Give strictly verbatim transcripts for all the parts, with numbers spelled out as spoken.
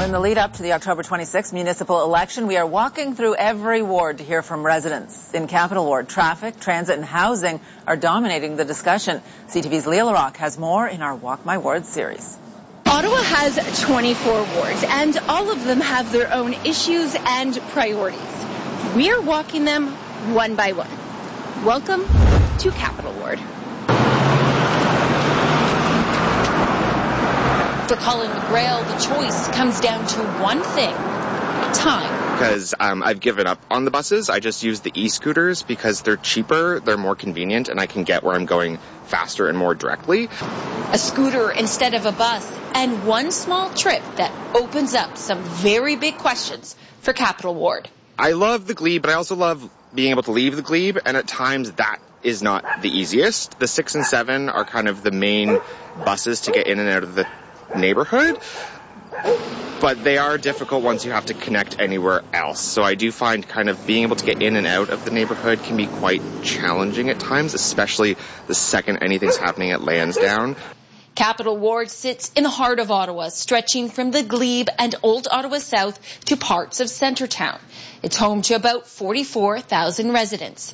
In the lead up to the October twenty-sixth municipal election, we are walking through every ward to hear from residents. In Capital Ward, traffic, transit and housing are dominating the discussion. C T V's Leah LaRocque has more in our Walk My Ward series. Ottawa has twenty-four wards, and all of them have their own issues and priorities. We are walking them one by one. Welcome to Capital Ward. For Colin McGrail, the choice comes down to one thing: time. Because um, I've given up on the buses. I just use the e-scooters because they're cheaper, they're more convenient, and I can get where I'm going faster and more directly. A scooter instead of a bus, and one small trip that opens up some very big questions for Capital Ward. I love the Glebe, but I also love being able to leave the Glebe, and at times that is not the easiest. The six and seven are kind of the main buses to get in and out of the neighborhood, but they are difficult once you have to connect anywhere else. So I do find kind of being able to get in and out of the neighborhood can be quite challenging at times, especially the second anything's happening at Lansdowne. Capital Ward sits in the heart of Ottawa, stretching from the Glebe and Old Ottawa South to parts of Centretown. It's home to about forty-four thousand residents.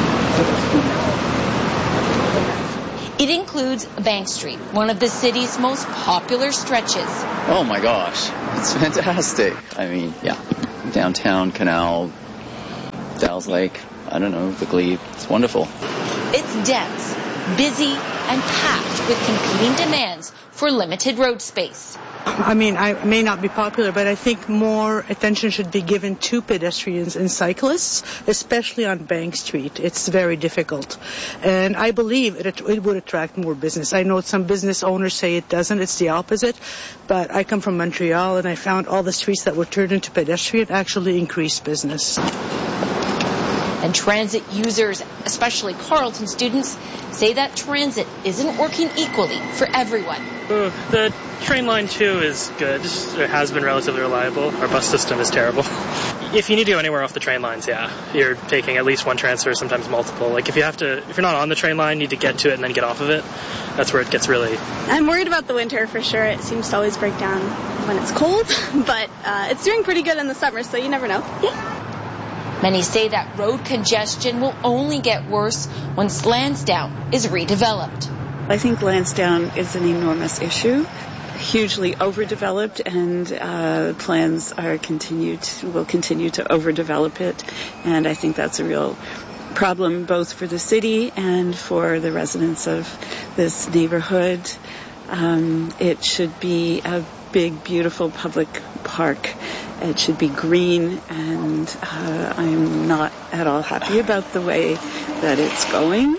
It includes Bank Street, one of the city's most popular stretches. Oh my gosh, it's fantastic. I mean, yeah, downtown, Canal, Dalles Lake, I don't know, the Glebe, it's wonderful. It's dense, busy, and packed with competing demands for limited road space. I mean, I may not be popular, but I think more attention should be given to pedestrians and cyclists, especially on Bank Street. It's very difficult. And I believe it, it would attract more business. I know some business owners say it doesn't. It's the opposite. But I come from Montreal, and I found all the streets that were turned into pedestrian actually increased business. And transit users, especially Carleton students, say that transit isn't working equally for everyone. Uh, the train line two is good. It has been relatively reliable. Our bus system is terrible. If you need to go anywhere off the train lines, yeah, you're taking at least one transfer, sometimes multiple. Like if you have to, if you're not on the train line, you need to get to it and then get off of it. That's where it gets really. I'm worried about the winter for sure. It seems to always break down when it's cold, but uh, it's doing pretty good in the summer, so you never know. Many say that road congestion will only get worse once Lansdowne is redeveloped. I think Lansdowne is an enormous issue, hugely overdeveloped, and uh, plans are continued will continue to overdevelop it. And I think that's a real problem both for the city and for the residents of this neighborhood. Um, it should be a big, beautiful public park. It should be green, and uh, I'm not at all happy about the way that it's going.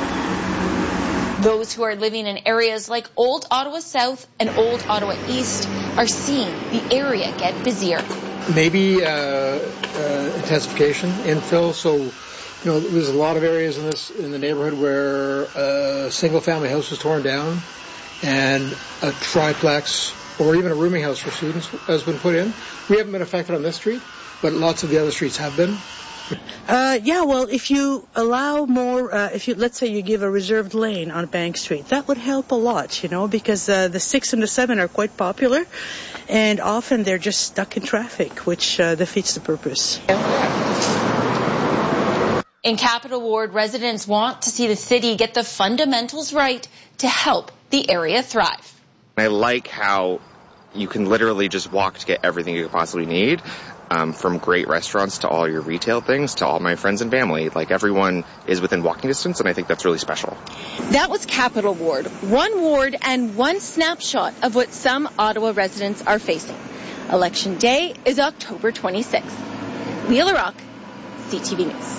Those who are living in areas like Old Ottawa South and Old Ottawa East are seeing the area get busier. Maybe uh, uh, intensification, infill. So, you know, there's a lot of areas in this in the neighborhood where a single-family house was torn down, and a triplex or even a rooming house for students has been put in. We haven't been affected on this street, but lots of the other streets have been. Uh, yeah, well, if you allow more, uh, if you, let's say you give a reserved lane on Bank Street, that would help a lot, you know, because uh, the six and the seven are quite popular, and often they're just stuck in traffic, which uh, defeats the purpose. In Capital Ward, residents want to see the city get the fundamentals right to help the area thrive. I like how you can literally just walk to get everything you could possibly need, um, from great restaurants to all your retail things to all my friends and family. Like, everyone is within walking distance, and I think that's really special. That was Capital Ward. One ward and one snapshot of what some Ottawa residents are facing. Election Day is October twenty-sixth. Leah LaRocque, C T V News.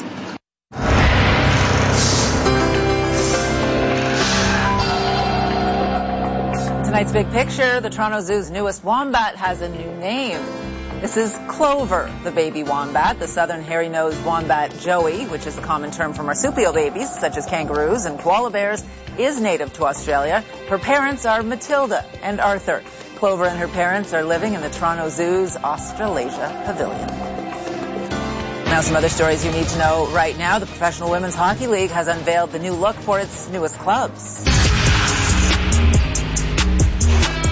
Tonight's big picture, the Toronto Zoo's newest wombat has a new name. This is Clover, the baby wombat. The southern hairy-nosed wombat Joey, which is a common term for marsupial babies, such as kangaroos and koala bears, is native to Australia. Her parents are Matilda and Arthur. Clover and her parents are living in the Toronto Zoo's Australasia Pavilion. Now some other stories you need to know right now. The Professional Women's Hockey League has unveiled the new look for its newest clubs. The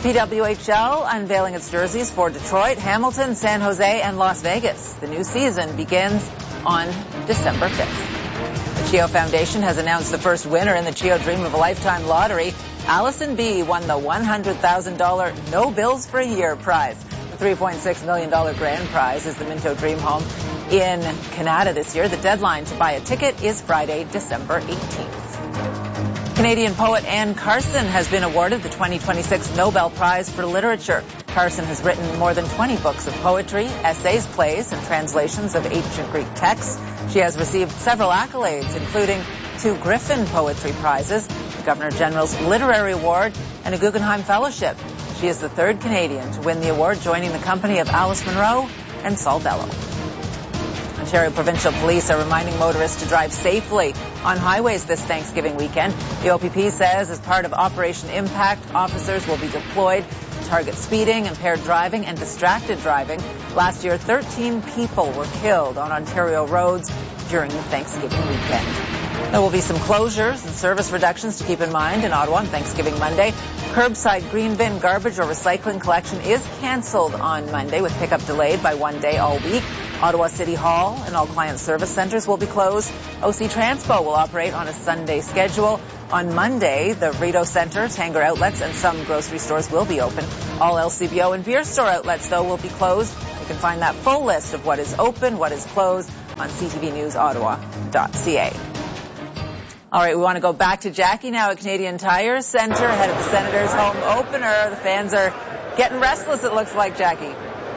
The P W H L unveiling its jerseys for Detroit, Hamilton, San Jose, and Las Vegas. The new season begins on December fifth. The Chio Foundation has announced the first winner in the Chio Dream of a Lifetime lottery. Allison B. won the one hundred thousand dollars No Bills for a Year prize. The three point six million dollars grand prize is the Minto Dream Home in Canada this year. The deadline to buy a ticket is Friday, December eighteenth. Canadian poet Anne Carson has been awarded the twenty twenty-six Nobel Prize for Literature. Carson has written more than twenty books of poetry, essays, plays, and translations of ancient Greek texts. She has received several accolades, including two Griffin Poetry Prizes, the Governor General's Literary Award, and a Guggenheim Fellowship. She is the third Canadian to win the award, joining the company of Alice Munro and Saul Bellow. Ontario Provincial Police are reminding motorists to drive safely on highways this Thanksgiving weekend. The O P P says as part of Operation Impact, officers will be deployed to target speeding, impaired driving, and distracted driving. Last year, thirteen people were killed on Ontario roads during the Thanksgiving weekend. There will be some closures and service reductions to keep in mind in Ottawa on Thanksgiving Monday. Curbside green bin garbage or recycling collection is cancelled on Monday, with pickup delayed by one day all week. Ottawa City Hall and all client service centres will be closed. O C Transpo will operate on a Sunday schedule. On Monday, the Rideau Centre, Tanger outlets, and some grocery stores will be open. All L C B O and beer store outlets, though, will be closed. You can find that full list of what is open, what is closed on c t v news ottawa dot c a. All right, we want to go back to Jackie now at Canadian Tire Centre, ahead of the Senators' home opener. The fans are getting restless, it looks like, Jackie.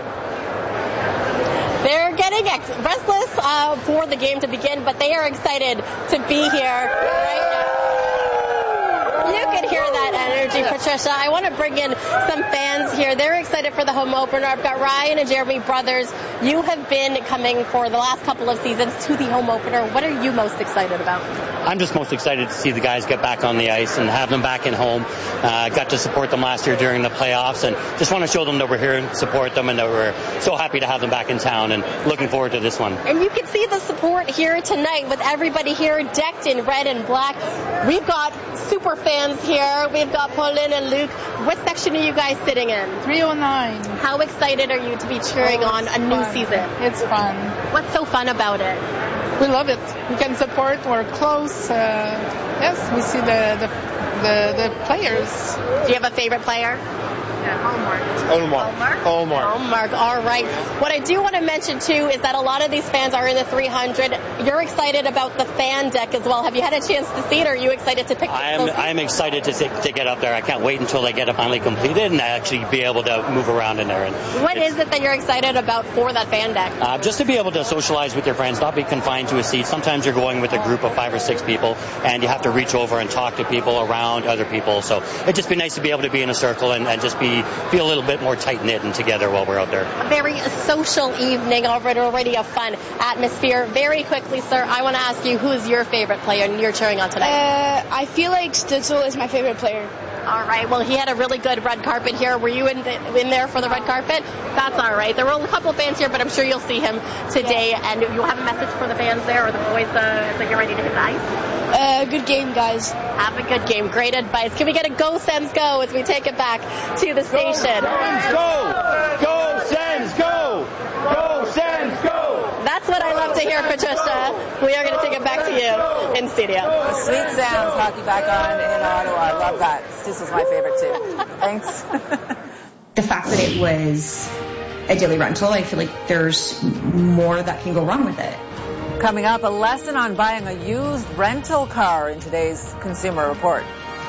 They're getting ex- restless uh, for the game to begin, but they are excited to be here right now. You can hear that energy, Patricia. I want to bring in some fans here. They're excited for the home opener. I've got Ryan and Jeremy Brothers. You have been coming for the last couple of seasons to the home opener. What are you most excited about? I'm just most excited to see the guys get back on the ice and have them back in home. Uh, got to support them last year during the playoffs, and just want to show them that we're here and support them, and that we're so happy to have them back in town, and looking forward to this one. And you can see the support here tonight with everybody here decked in red and black. We've got super fans here. We've got Pauline and Luke. What section are you guys sitting in? three oh nine. How excited are you to be cheering oh, on a new fun. season? It's fun. What's so fun about it? We love it. We can support. We're close. Uh, yes, we see the the, the the players. Do you have a favorite player? Yeah, Hallmark. Hallmark. Hallmark. Hallmark. All right. What I do want to mention, too, is that a lot of these fans are in the three hundred. You're excited about the fan deck as well. Have you had a chance to see it, or are you excited to pick I am I am excited to, to get up there. I can't wait until they get it finally completed and actually be able to move around in there. And what is it that you're excited about for that fan deck? Uh, just to be able to socialize with your friends, not be confined to a seat. Sometimes you're going with a group of five or six people, and you have to reach over and talk to people around other people. So it'd just be nice to be able to be in a circle and, and just be feel a little bit more tight-knit and together while we're out there. A very social evening, already, already a fun atmosphere. Very quickly, sir, I want to ask you, who is your favorite player and you're cheering on today? Uh, I feel like Stitzel is my favorite player. All right. Well, he had a really good red carpet here. Were you in the, in there for the red carpet? That's all right. There were a couple of fans here, but I'm sure you'll see him today. Yeah. And you'll have a message for the fans there, or the boys uh, as they get ready to hit the ice? Uh, good game, guys. Have a good game. Great advice. Can we get a Go Sens Go as we take it back to the station? Go Sens Go! Go Sens Go! Go Sens Go! That's what I love to hear, Patricia. We are going to take it back to you in studio. The Sweet Sounds hockey back on in Ottawa. I love that. This was my favorite too. Thanks. The fact that it was a daily rental, I feel like there's more that can go wrong with it. Coming up, a lesson on buying a used rental car in today's Consumer Report.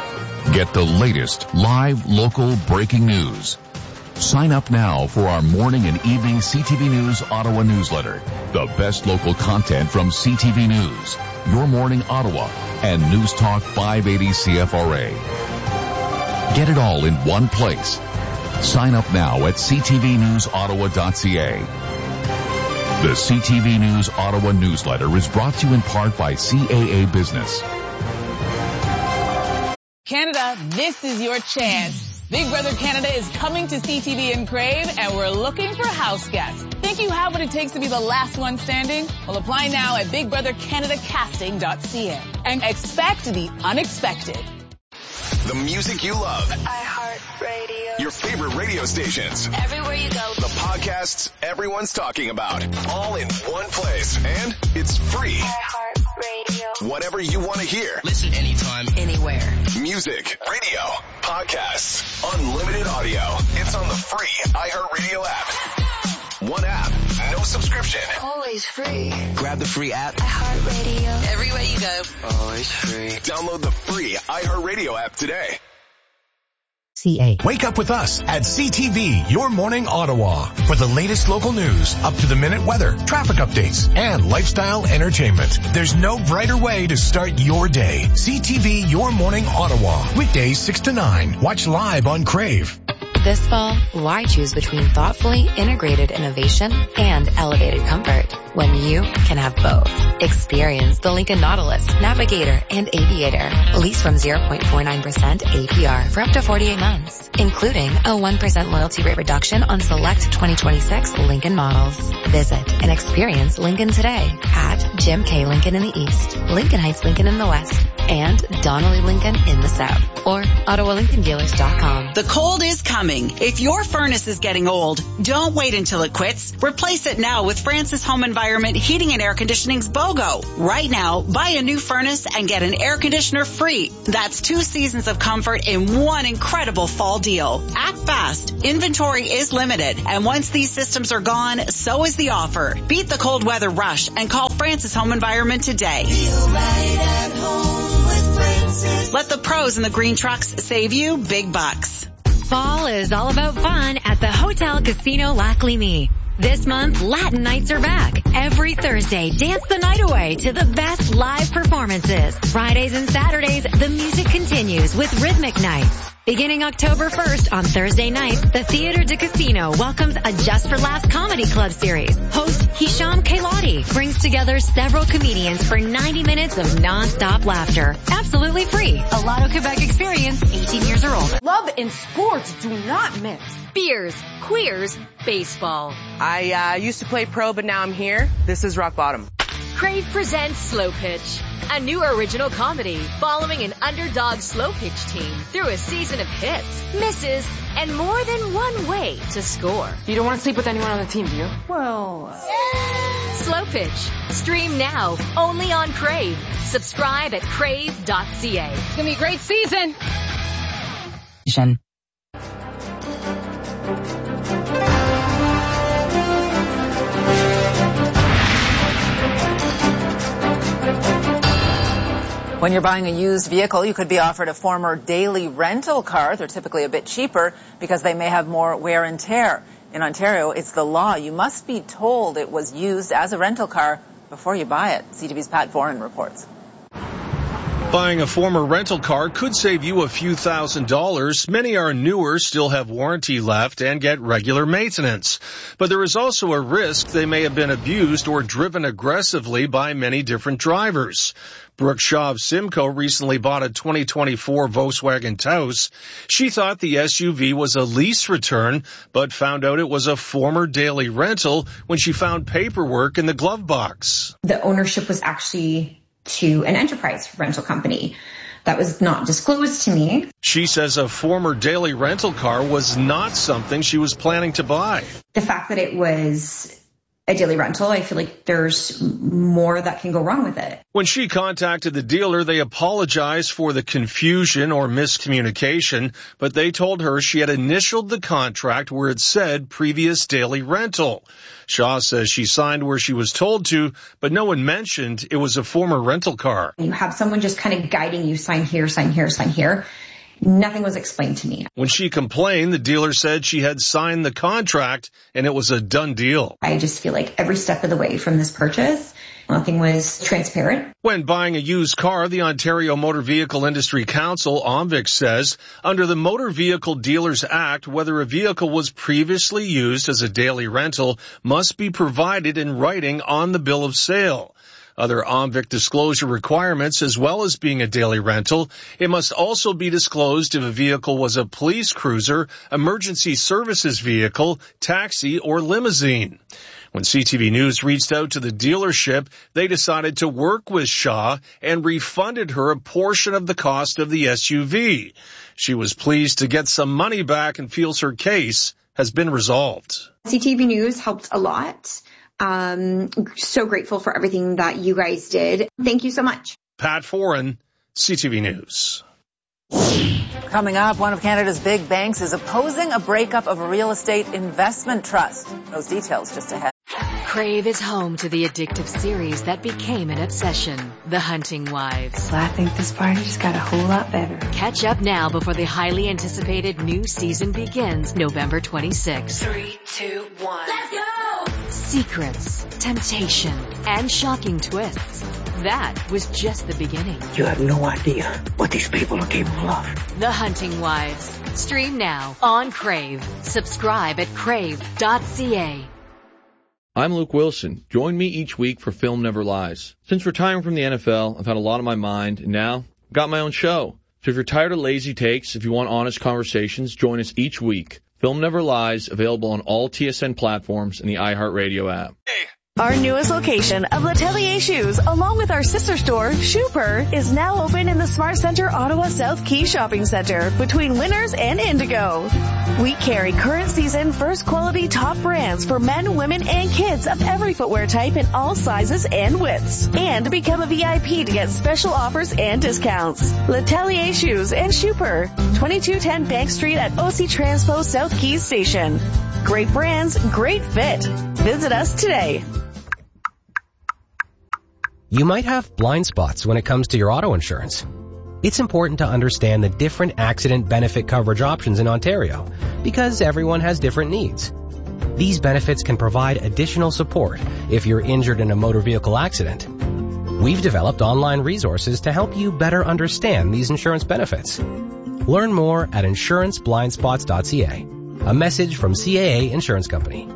Get the latest live, local breaking news. Sign up now for our morning and evening C T V News Ottawa newsletter. The best local content from C T V News, Your Morning Ottawa, and News Talk five eighty C F R A. Get it all in one place. Sign up now at c t v news ottawa dot c a. The C T V News Ottawa newsletter is brought to you in part by C A A Business. Canada, this is your chance. Big Brother Canada is coming to C T V in Crave, and we're looking for house guests. Think you have what it takes to be the last one standing? Well, apply now at big brother canada casting dot c a and expect the unexpected. The music you love. iHeart. Radio. Your favorite radio stations. Everywhere you go. The podcasts everyone's talking about. All in one place. And it's free. iHeartRadio. Whatever you want to hear. Listen anytime, anywhere. Music, radio, podcasts, unlimited audio. It's on the free iHeartRadio app. One app, no subscription. Always free. Grab the free app. iHeartRadio. Everywhere you go. Always free. Download the free iHeartRadio app today. C A. Wake up with us at C T V, Your Morning Ottawa, for the latest local news, up-to-the-minute weather, traffic updates, and lifestyle entertainment. There's no brighter way to start your day. C T V, Your Morning Ottawa, weekdays six to nine. Watch live on Crave. This fall, why choose between thoughtfully integrated innovation and elevated comfort when you can have both? Experience the Lincoln Nautilus, Navigator, and Aviator. Lease from zero point four nine percent A P R for up to forty-eight months, including a one percent loyalty rate reduction on select twenty twenty-six Lincoln models. Visit and experience Lincoln today at Jim K. Lincoln in the East, Lincoln Heights Lincoln in the West, and Donnelly Lincoln in the South, or Ottawa Lincoln Dealers dot com. The cold is coming. If your furnace is getting old, don't wait until it quits. Replace it now with Francis Home Environment Heating and Air Conditioning's BOGO. Right now, buy a new furnace and get an air conditioner free. That's two seasons of comfort in one incredible fall deal. Act fast. Inventory is limited. And once these systems are gone, so is the offer. Beat the cold weather rush and call Francis Home Environment today. Feel right at home with Francis. Let the pros in the green trucks save you big bucks. Fall is all about fun at the Hotel Casino Lac Lévis. This month, Latin nights are back. Every Thursday, dance the night away to the best live performances. Fridays and Saturdays, the music continues with Rhythmic Nights. Beginning October first on Thursday nights, the Theatre de Casino welcomes a Just for Laughs comedy club series. Host Hisham Kailati brings together several comedians for ninety minutes of non-stop laughter. Absolutely free. A Lotto Quebec experience, eighteen years or older. Love and sports do not mix. Beers, queers, baseball. I uh, used to play pro, but now I'm here. This is rock bottom. Crave presents Slow Pitch, a new original comedy following an underdog slow pitch team through a season of hits, misses, and more than one way to score. You don't want to sleep with anyone on the team, do you? Well, yeah. Slow Pitch. Stream now, only on Crave. Subscribe at crave dot c a. It's going to be a great season. When you're buying a used vehicle, you could be offered a former daily rental car. They're typically a bit cheaper because they may have more wear and tear. In Ontario, it's the law. You must be told it was used as a rental car before you buy it. C T V's Pat Foran reports. Buying a former rental car could save you a few thousand dollars. Many are newer, still have warranty left, and get regular maintenance. But there is also a risk they may have been abused or driven aggressively by many different drivers. Brooke Shaw of Simcoe recently bought a twenty twenty-four Volkswagen Taos. She thought the S U V was a lease return, but found out it was a former daily rental when she found paperwork in the glove box. The ownership was actually to an enterprise rental company. That was not disclosed to me. She says a former daily rental car was not something she was planning to buy. The fact that it was a daily rental, I feel like there's more that can go wrong with it. When she contacted the dealer, they apologized for the confusion or miscommunication, but they told her she had initialed the contract where it said previous daily rental. Shaw says she signed where she was told to, but no one mentioned it was a former rental car. You have someone just kind of guiding you, sign here, sign here, sign here. Nothing was explained to me. When she complained, the dealer said she had signed the contract and it was a done deal. I just feel like every step of the way from this purchase, nothing was transparent. When buying a used car, the Ontario Motor Vehicle Industry Council, O M V I C, says under the Motor Vehicle Dealers Act, whether a vehicle was previously used as a daily rental must be provided in writing on the bill of sale. Other O M V I C disclosure requirements, as well as being a daily rental, it must also be disclosed if a vehicle was a police cruiser, emergency services vehicle, taxi, or limousine. When C T V News reached out to the dealership, they decided to work with Shaw and refunded her a portion of the cost of the S U V. She was pleased to get some money back and feels her case has been resolved. C T V News helped a lot. Um, so grateful for everything that you guys did. Thank you so much. Pat Foran, C T V News. Coming up, one of Canada's big banks is opposing a breakup of a real estate investment trust. Those details just ahead. Crave is home to the addictive series that became an obsession, The Hunting Wives. Well, I think this party just got a whole lot better. Catch up now before the highly anticipated new season begins November twenty-sixth. Three, two, one. Let's go! Secrets, temptation, and shocking twists. That was just the beginning. You have no idea what these people are capable of. The Hunting Wives. Stream now on Crave. Subscribe at crave dot c a. I'm Luke Wilson. Join me each week for Film Never Lies. Since retiring from the N F L, I've had a lot on my mind, and now I've got my own show. So if you're tired of lazy takes, if you want honest conversations, join us each week. Film Never Lies, available on all T S N platforms and the iHeartRadio app. Our newest location of L'Atelier Shoes, along with our sister store, Shooper, is now open in the Smart Center Ottawa South Quay Shopping Center between Winners and Indigo. We carry current season first quality top brands for men, women, and kids of every footwear type in all sizes and widths. And become a V I P to get special offers and discounts. L'Atelier Shoes and Shooper, twenty-two ten Bank Street at O C Transpo South Keys Station. Great brands, great fit. Visit us today. You might have blind spots when it comes to your auto insurance. It's important to understand the different accident benefit coverage options in Ontario because everyone has different needs. These benefits can provide additional support if you're injured in a motor vehicle accident. We've developed online resources to help you better understand these insurance benefits. Learn more at insurance blind spots dot c a. A message from C A A Insurance Company.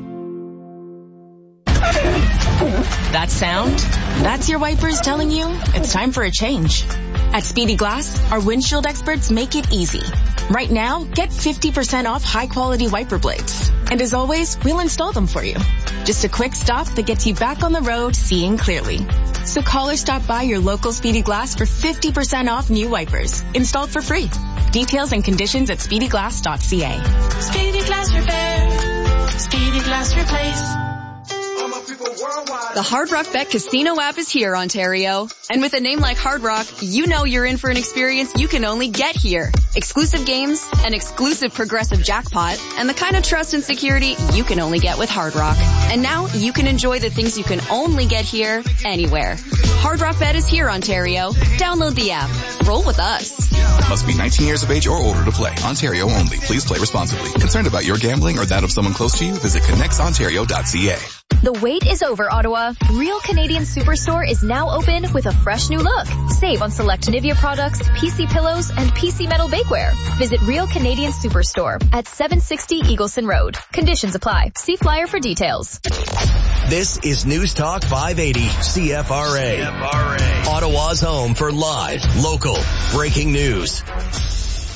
That sound? That's your wipers telling you it's time for a change. At Speedy Glass, our windshield experts make it easy. Right now, get fifty percent off high-quality wiper blades. And as always, we'll install them for you. Just a quick stop that gets you back on the road seeing clearly. So call or stop by your local Speedy Glass for fifty percent off new wipers, installed for free. Details and conditions at speedy glass dot c a. Speedy Glass Repair. Speedy Glass Replace. The Hard Rock Bet Casino app is here, Ontario. And with a name like Hard Rock, you know you're in for an experience you can only get here. Exclusive games, an exclusive progressive jackpot, and the kind of trust and security you can only get with Hard Rock. And now you can enjoy the things you can only get here, anywhere. Hard Rock Bet is here, Ontario. Download the app. Roll with us. Must be nineteen years of age or older to play. Ontario only. Please play responsibly. Concerned about your gambling or that of someone close to you? Visit connects ontario dot c a. The wait is over, Ottawa. Real Canadian Superstore is now open with a fresh new look. Save on select Nivea products, P C pillows, and P C metal bakeware. Visit Real Canadian Superstore at seven sixty Eagleson Road. Conditions apply. See flyer for details. This is News Talk five eighty C F R A. C F R A. Ottawa's home for live, local, breaking news.